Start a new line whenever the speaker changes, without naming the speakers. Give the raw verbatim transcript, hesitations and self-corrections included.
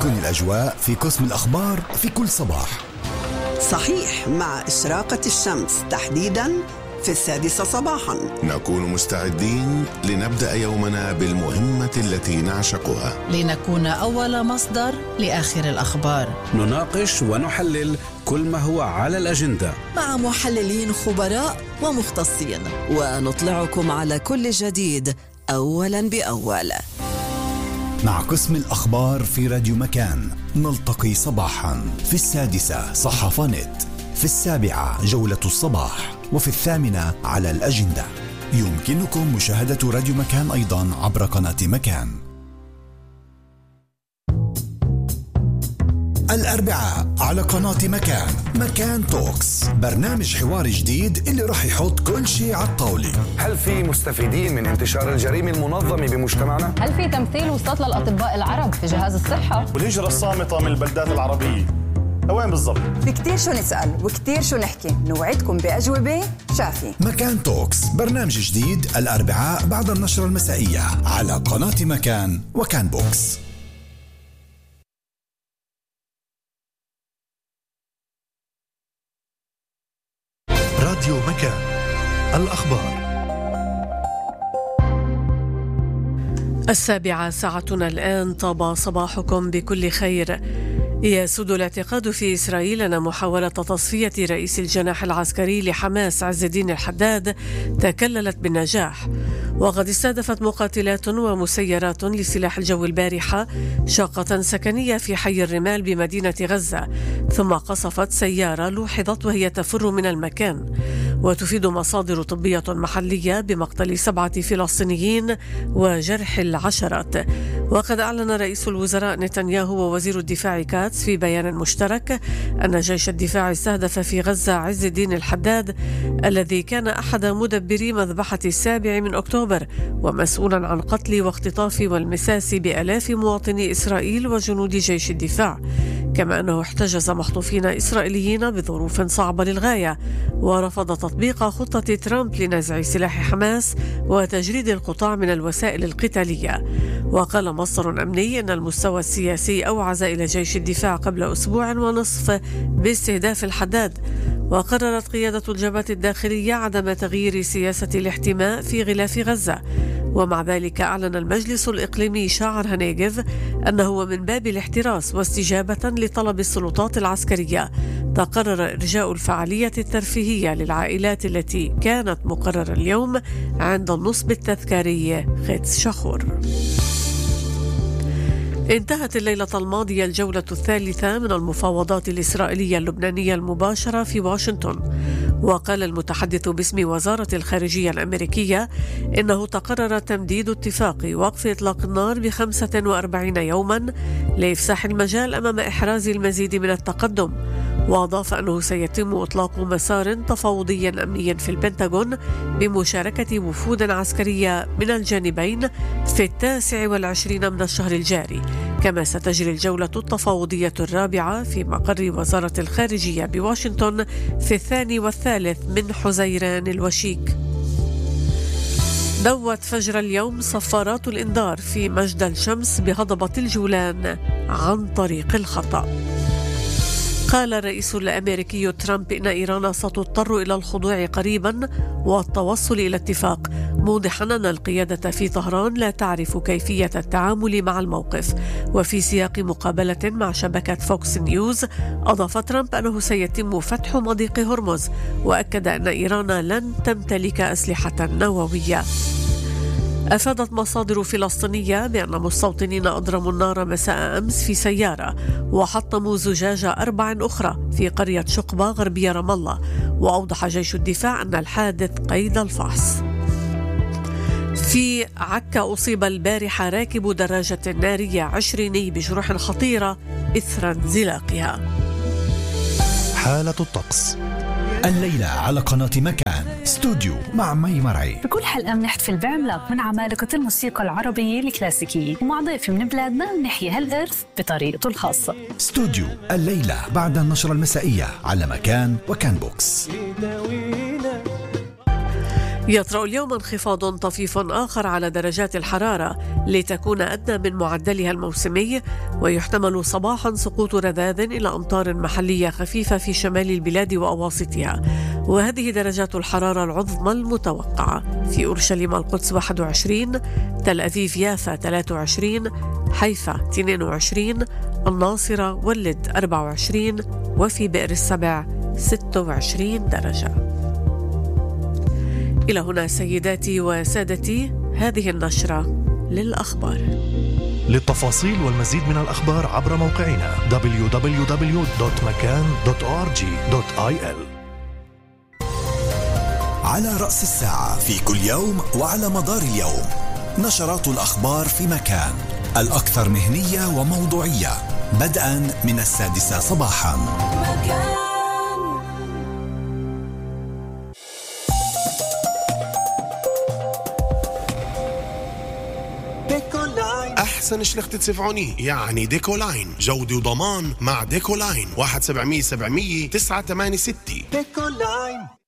تسكن الأجواء في قسم الأخبار في كل صباح.
صحيح، مع إشراقة الشمس تحديداً في السادسة صباحاً
نكون مستعدين لنبدأ يومنا بالمهمة التي نعشقها،
لنكون أول مصدر لآخر الأخبار.
نناقش ونحلل كل ما هو على الأجندة
مع محللين خبراء ومختصين، ونطلعكم على كل جديد أولاً بأول.
مع قسم الأخبار في راديو مكان نلتقي صباحا في السادسة صحافة نت، في السابعة جولة الصباح، وفي الثامنة على الأجندة. يمكنكم مشاهدة راديو مكان أيضا عبر قناة مكان. الأربعاء على قناة مكان، مكان توكس، برنامج حواري جديد اللي راح يحط كل شيء على الطاولة.
هل في مستفيدين من انتشار الجريمة المنظمة بمجتمعنا؟
هل في تمثيل وسط للأطباء العرب في جهاز الصحة؟
والهجرة الصامتة من البلدات العربية وين بالضبط؟
في كتير شو نسأل وكتير شو نحكي، نوعدكم بأجوبة شافية.
مكان توكس، برنامج جديد الأربعاء بعد النشرة المسائية على قناة مكان وكان بوكس.
راديو مكان، الأخبار.
السابعة ساعتنا الآن، طاب صباحكم بكل خير. يسود الاعتقاد في إسرائيل أن محاولة تصفية رئيس الجناح العسكري لحماس عز الدين الحداد تكللت بالنجاح، وقد استهدفت مقاتلات ومسيرات لسلاح الجو البارحة شقة سكنية في حي الرمال بمدينة غزة، ثم قصفت سيارة لوحظت وهي تفر من المكان. وتفيد مصادر طبية محلية بمقتل سبعة فلسطينيين وجرح العشرات. وقد أعلن رئيس الوزراء نتنياهو ووزير الدفاع كاتس في بيان مشترك أن جيش الدفاع استهدف في غزة عز الدين الحداد الذي كان أحد مدبري مذبحة السابع من أكتوبر، ومسؤولا عن قتل واختطاف والمساس بآلاف مواطني إسرائيل وجنود جيش الدفاع، كما أنه احتجز مخطوفين إسرائيليين بظروف صعبة للغاية، ورفض تطبيق خطة ترامب لنزع سلاح حماس وتجريد القطاع من الوسائل القتالية. وقال مصدر أمني أن المستوى السياسي أوعز إلى جيش الدفاع قبل أسبوع ونصف باستهداف الحداد. وقررت قيادة الجبهة الداخلية عدم تغيير سياسة الاحتماء في غلاف غزة. ومع ذلك أعلن المجلس الإقليمي شاعر هنيجف أنه من باب الاحتراس واستجابة لطلب السلطات العسكرية تقرر إرجاء الفعالية الترفيهية للعائلات التي كانت مقررة اليوم عند النصب التذكاري خيتس شخور. انتهت الليلة الماضية الجولة الثالثة من المفاوضات الإسرائيلية اللبنانية المباشرة في واشنطن. وقال المتحدث باسم وزارة الخارجية الأمريكية إنه تقرر تمديد اتفاق وقف إطلاق النار بخمسة وأربعين يوما لإفساح المجال أمام إحراز المزيد من التقدم. وأضاف أنه سيتم إطلاق مسار تفاوضي أمني في البنتاغون بمشاركة وفود عسكرية من الجانبين في التاسع والعشرين من الشهر الجاري. كما ستجري الجولة التفاوضية الرابعة في مقر وزارة الخارجية بواشنطن في الثاني والثالث من حزيران الوشيك. دوت فجر اليوم صفارات الإنذار في مجد الشمس بهضبة الجولان عن طريق الخطأ. قال الرئيس الأمريكي ترامب إن إيران ستضطر إلى الخضوع قريبا والتوصل إلى اتفاق، موضحا أن القيادة في طهران لا تعرف كيفية التعامل مع الموقف. وفي سياق مقابلة مع شبكة فوكس نيوز أضاف ترامب أنه سيتم فتح مضيق هرمز، وأكد أن إيران لن تمتلك أسلحة نووية. أفادت مصادر فلسطينية بأن مستوطنين أضرموا النار مساء أمس في سيارة وحطموا زجاج أربع أخرى في قرية شقبة غربية رام الله. وأوضح جيش الدفاع أن الحادث قيد الفحص. في عكا أصيب البارحة راكب دراجة نارية عشريني بجروح خطيرة إثر انزلاقها.
حالة الطقس
الليلة على قناة مكان استوديو مع مي مرعي.
بكل حلقة بنحتفل بعملاق من عمالقة الموسيقى العربية الكلاسيكية، ومع ضيف من بلادنا بنحيي هالإرث بطريقته الخاصة.
استوديو الليلة بعد النشرة المسائية على مكان وكان بوكس.
يطرأ اليوم انخفاض طفيف آخر على درجات الحرارة لتكون أدنى من معدلها الموسمي، ويحتمل صباحا سقوط رذاذ إلى أمطار محلية خفيفة في شمال البلاد وأواسطها. وهذه درجات الحرارة العظمى المتوقعة: في أورشليم القدس واحد وعشرين، تل أبيب يافا ثلاثة وعشرين، حيفا اثنين وعشرين، الناصرة واللد أربعة وعشرين، وفي بئر السبع ستة وعشرين درجة. إلى هنا سيداتي وسادتي هذه النشرة للأخبار.
للتفاصيل والمزيد من الأخبار عبر موقعنا دبليو دبليو دبليو دوت مكان دوت أو آر جي دوت آي إل.
على رأس الساعة في كل يوم وعلى مدار اليوم نشرات الأخبار في مكان، الأكثر مهنية وموضوعية، بدءا من السادسة صباحا. مكان.
أحسن شلخت تسفعوني يعني ديكولاين، جودة وضمان مع ديكولاين. واحد سبعمية سبعمية تسعة ثمانية ستة. ديكولاين.